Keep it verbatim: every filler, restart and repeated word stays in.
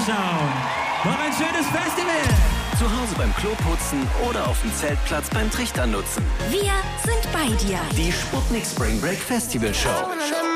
zuschauen. Noch ein schönes Festival. Zu Hause beim Kloputzen oder auf dem Zeltplatz beim Trichter nutzen. Wir sind bei dir. Die Sputnik Spring Break Festival Show.